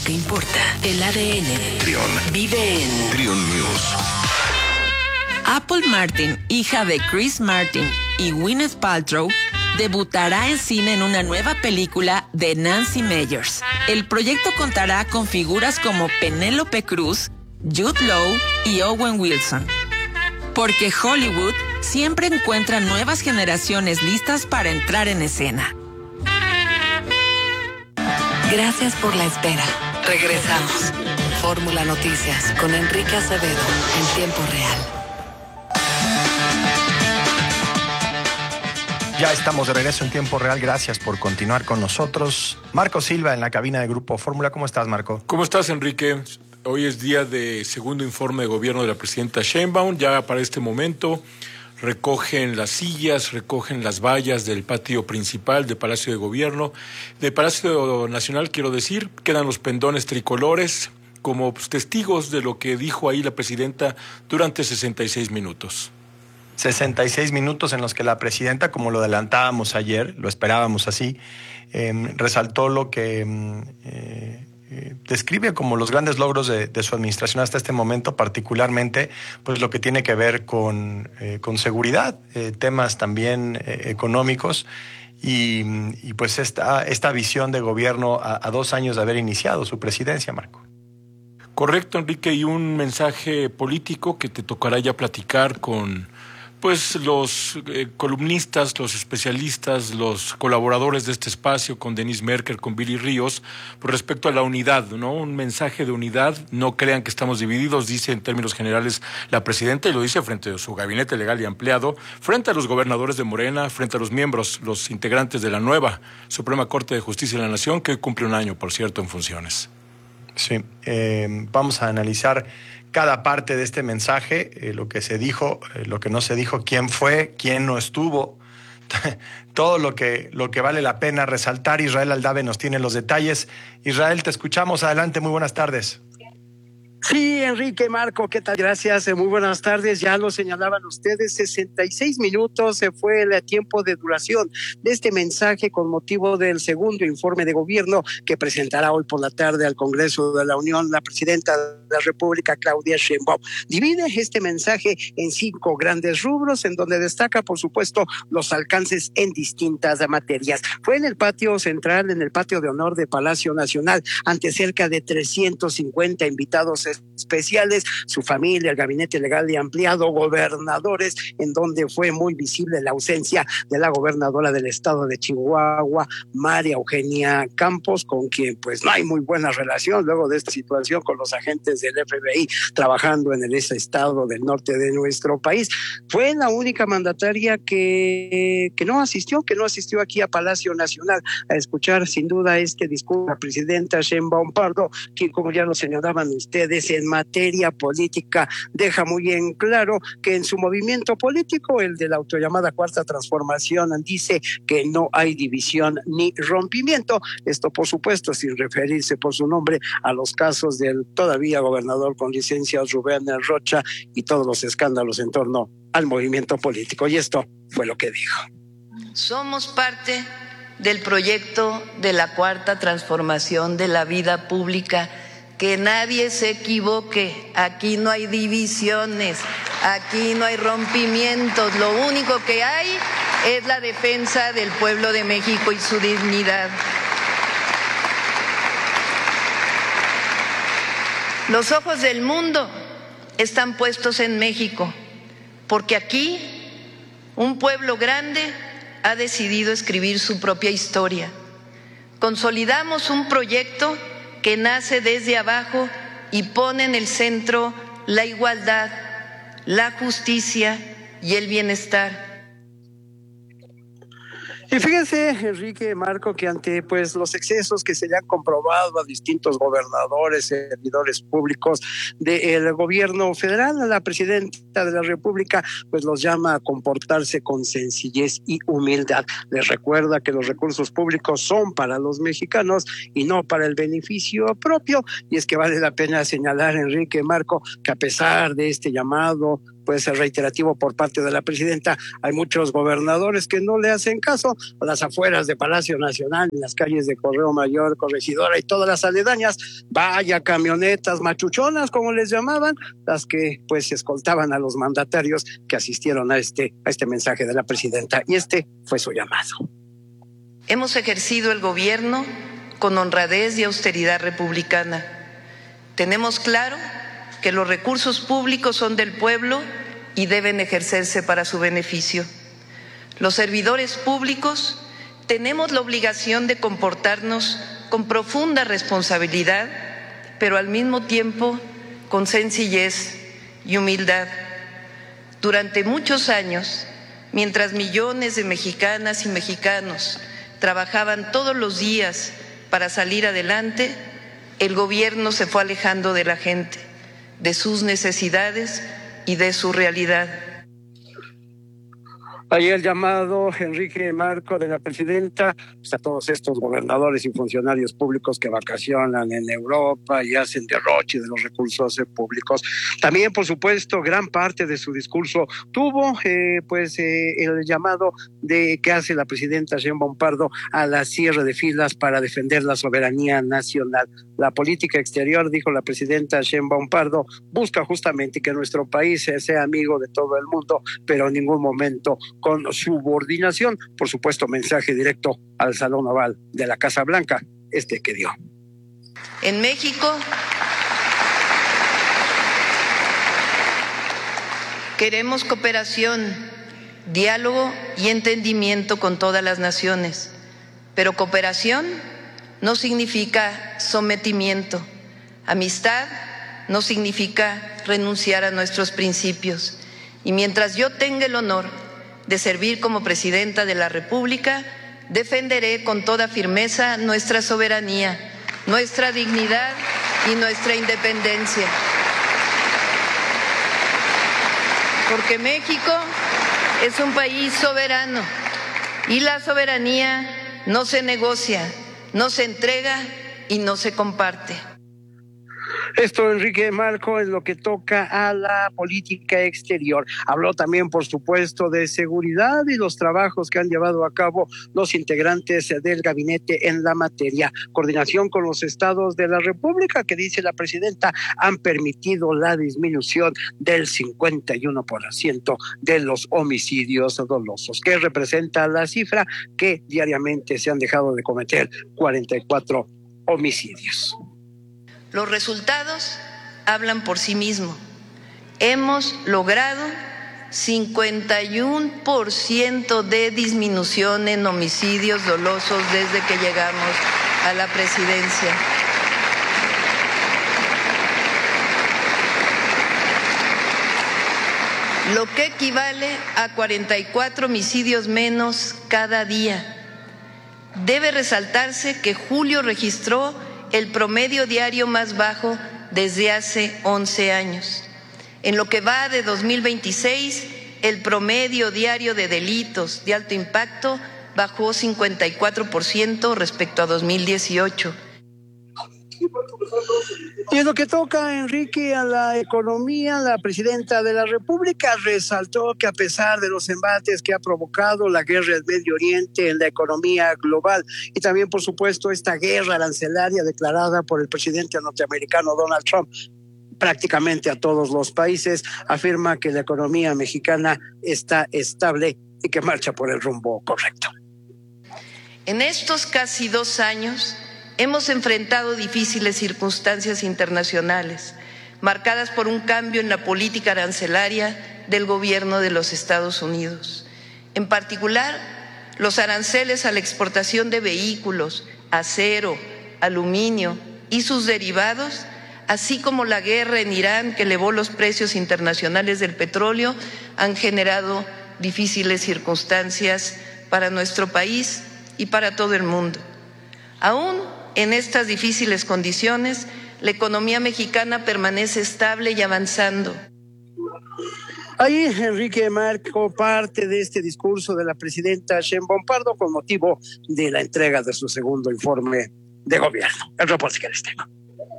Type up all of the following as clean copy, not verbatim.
que importa. El ADN. Trión. Vive en Trión News. Apple Martin, hija de Chris Martin y Gwyneth Paltrow, debutará en cine en una nueva película de Nancy Meyers. El proyecto contará con figuras como Penélope Cruz, Jude Law y Owen Wilson. Porque Hollywood siempre encuentra nuevas generaciones listas para entrar en escena. Gracias por la espera. Regresamos. Fórmula Noticias con Enrique Acevedo en tiempo real. Ya estamos de regreso en tiempo real. Gracias por continuar con nosotros. Marco Silva en la cabina de Grupo Fórmula. ¿Cómo estás, Marco? ¿Cómo estás, Enrique? Hoy es día de segundo informe de gobierno de la presidenta Sheinbaum. Ya para este momento recogen las sillas, recogen las vallas del patio principal del Palacio de Gobierno. Del Palacio Nacional, quiero decir, quedan los pendones tricolores como testigos de lo que dijo ahí la presidenta durante 66 minutos. 66 minutos en los que la presidenta, como lo adelantábamos ayer, lo esperábamos así, resaltó lo que describe como los grandes logros de su administración hasta este momento, particularmente pues lo que tiene que ver con seguridad, temas también económicos y pues esta visión de gobierno a 2 años de haber iniciado su presidencia, Marco. Correcto, Enrique, y un mensaje político que te tocará ya platicar con pues los columnistas, los especialistas, los colaboradores de este espacio, con Denise Merker, con Billy Ríos, por respecto a la unidad, ¿no? Un mensaje de unidad. No crean que estamos divididos, dice en términos generales la presidenta, y lo dice frente a su gabinete legal y ampliado, frente a los gobernadores de Morena, frente a los miembros, los integrantes de la nueva Suprema Corte de Justicia de la Nación, que hoy cumple un año, por cierto, en funciones. Sí, vamos a analizar cada parte de este mensaje, lo que se dijo, lo que no se dijo, quién fue, quién no estuvo, todo lo que vale la pena resaltar. Israel Aldave nos tiene los detalles. Israel, te escuchamos. Adelante, muy buenas tardes. Sí, Enrique, Marco, ¿qué tal? Gracias, muy buenas tardes. Ya lo señalaban ustedes, 66 minutos fue el tiempo de duración de este mensaje con motivo del segundo informe de gobierno que presentará hoy por la tarde al Congreso de la Unión la presidenta de la República, Claudia Sheinbaum. Divide este mensaje en 5 grandes rubros, en donde destaca, por supuesto, los alcances en distintas materias. Fue en el patio central, en el patio de honor de Palacio Nacional, ante cerca de 350 invitados especiales, su familia, el gabinete legal y ampliado, gobernadores, en donde fue muy visible la ausencia de la gobernadora del estado de Chihuahua, María Eugenia Campos, con quien pues no hay muy buena relación luego de esta situación con los agentes del FBI trabajando en ese estado del norte de nuestro país. Fue la única mandataria que no asistió aquí a Palacio Nacional a escuchar sin duda este discurso de la presidenta Sheinbaum Pardo, que como ya lo señalaban ustedes, en materia política deja muy en claro que en su movimiento político, el de la autollamada Cuarta Transformación, dice que no hay división ni rompimiento. Esto, por supuesto, sin referirse por su nombre a los casos del todavía gobernador con licencia Rubén Rocha y todos los escándalos en torno al movimiento político. Y esto fue lo que dijo. Somos parte del proyecto de la Cuarta Transformación de la vida pública. Que nadie se equivoque, aquí no hay divisiones, aquí no hay rompimientos, lo único que hay es la defensa del pueblo de México y su dignidad. Los ojos del mundo están puestos en México, porque aquí un pueblo grande ha decidido escribir su propia historia. Consolidamos un proyecto que nace desde abajo y pone en el centro la igualdad, la justicia y el bienestar. Y fíjense, Enrique, Marco, que ante pues los excesos que se le han comprobado a distintos gobernadores, servidores públicos del gobierno federal, la presidenta de la República pues los llama a comportarse con sencillez y humildad. Les recuerda que los recursos públicos son para los mexicanos y no para el beneficio propio. Y es que vale la pena señalar, Enrique, Marco, que a pesar de este llamado pues reiterativo por parte de la presidenta. Hay muchos gobernadores que no le hacen caso. A las afueras de Palacio Nacional, en las calles de Correo Mayor, Corregidora y todas las aledañas, vaya camionetas machuchonas, como les llamaban, las que pues escoltaban a los mandatarios que asistieron a este mensaje de la presidenta, y este fue su llamado. Hemos ejercido el gobierno con honradez y austeridad republicana. Tenemos claro que los recursos públicos son del pueblo y deben ejercerse para su beneficio. Los servidores públicos tenemos la obligación de comportarnos con profunda responsabilidad, pero al mismo tiempo con sencillez y humildad. Durante muchos años, mientras millones de mexicanas y mexicanos trabajaban todos los días para salir adelante, el gobierno se fue alejando de la gente, de sus necesidades y de su realidad. Ahí el llamado, Enrique Marco, de la presidenta, pues a todos estos gobernadores y funcionarios públicos que vacacionan en Europa y hacen derroche de los recursos públicos. También, por supuesto, gran parte de su discurso tuvo el llamado de que hace la presidenta Sheinbaum Pardo a la cierre de filas para defender la soberanía nacional. La política exterior, dijo la presidenta Sheinbaum Pardo, busca justamente que nuestro país sea amigo de todo el mundo, pero en ningún momento con subordinación. Por supuesto, mensaje directo al Salón Oval de la Casa Blanca, que dio. En México queremos cooperación, diálogo y entendimiento con todas las naciones, pero cooperación no significa sometimiento. Amistad no significa renunciar a nuestros principios. Y mientras yo tenga el honor de servir como presidenta de la República, defenderé con toda firmeza nuestra soberanía, nuestra dignidad y nuestra independencia. Porque México es un país soberano y la soberanía no se negocia, no se entrega y no se comparte. Esto, Enrique Marco, es lo que toca a la política exterior. Habló también, por supuesto, de seguridad y los trabajos que han llevado a cabo los integrantes del gabinete en la materia. Coordinación con los estados de la República, que dice la presidenta, han permitido la disminución del 51% de los homicidios dolosos, que representa la cifra que diariamente se han dejado de cometer 44 homicidios. Los resultados hablan por sí mismos. Hemos logrado 51% de disminución en homicidios dolosos desde que llegamos a la presidencia. Lo que equivale a 44 homicidios menos cada día. Debe resaltarse que julio registró el promedio diario más bajo desde hace 11 años. En lo que va de 2026, el promedio diario de delitos de alto impacto bajó 54% respecto a 2018. Y en lo que toca, Enrique, a la economía, la presidenta de la República resaltó que a pesar de los embates que ha provocado la guerra del Medio Oriente en la economía global y también, por supuesto, esta guerra arancelaria declarada por el presidente norteamericano Donald Trump prácticamente a todos los países, afirma que la economía mexicana está estable y que marcha por el rumbo correcto. En estos casi 2 años hemos enfrentado difíciles circunstancias internacionales, marcadas por un cambio en la política arancelaria del gobierno de los Estados Unidos. En particular, los aranceles a la exportación de vehículos, acero, aluminio y sus derivados, así como la guerra en Irán que elevó los precios internacionales del petróleo, han generado difíciles circunstancias para nuestro país y para todo el mundo. Aún en estas difíciles condiciones, la economía mexicana permanece estable y avanzando. Ahí Enrique Marco, parte de este discurso de la presidenta Sheinbaum Pardo con motivo de la entrega de su segundo informe de gobierno. El reporte que les tengo.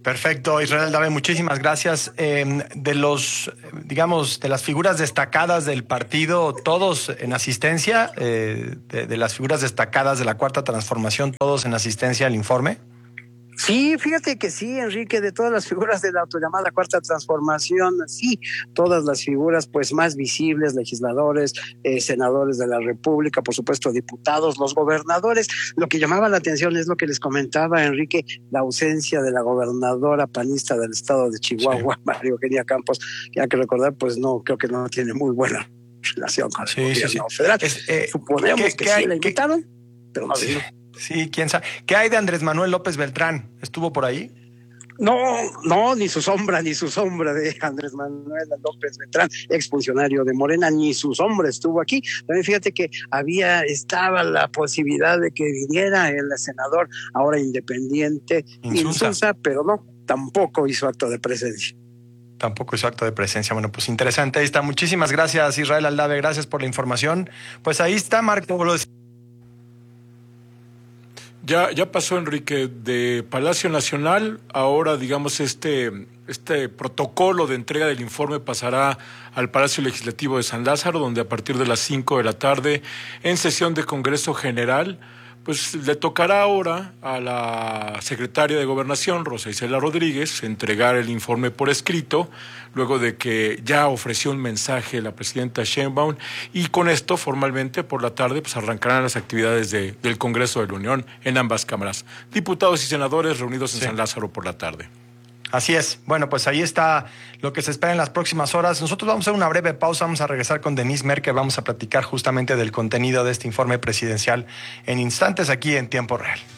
Perfecto, Israel Aldave, muchísimas gracias. De las figuras destacadas del partido, todos en asistencia, de las figuras destacadas de la Cuarta Transformación, todos en asistencia al informe. Sí, fíjate que sí, Enrique, de todas las figuras de la autollamada Cuarta Transformación, sí, todas las figuras pues más visibles, legisladores, senadores de la República, por supuesto diputados, los gobernadores. Lo que llamaba la atención es lo que les comentaba, Enrique, la ausencia de la gobernadora panista del estado de Chihuahua, sí, María Eugenia Campos, que hay que recordar, pues no, creo que no tiene muy buena relación con el gobierno federal. Suponemos que sí la invitaron, pero no vino. Sí, quién sabe. ¿Qué hay de Andrés Manuel López Beltrán? ¿Estuvo por ahí? No, ni su sombra de Andrés Manuel López Beltrán, exfuncionario de Morena, ni su sombra estuvo aquí. También fíjate que estaba la posibilidad de que viniera el senador ahora independiente Insulza, pero no, tampoco hizo acto de presencia. Bueno, pues interesante. Ahí está. Muchísimas gracias, Israel Aldave. Gracias por la información. Pues ahí está, Marco. Ya pasó, Enrique, de Palacio Nacional. Ahora, digamos, este protocolo de entrega del informe pasará al Palacio Legislativo de San Lázaro, donde a partir de las 5 de la tarde, en sesión de Congreso General, pues le tocará ahora a la secretaria de Gobernación, Rosa Isela Rodríguez, entregar el informe por escrito, luego de que ya ofreció un mensaje la presidenta Sheinbaum, y con esto, formalmente, por la tarde, pues arrancarán las actividades del Congreso de la Unión en ambas cámaras. Diputados y senadores reunidos en San Lázaro por la tarde. Así es. Bueno, pues ahí está lo que se espera en las próximas horas. Nosotros vamos a hacer una breve pausa, vamos a regresar con Denise Merker, vamos a platicar justamente del contenido de este informe presidencial en instantes aquí en Tiempo Real.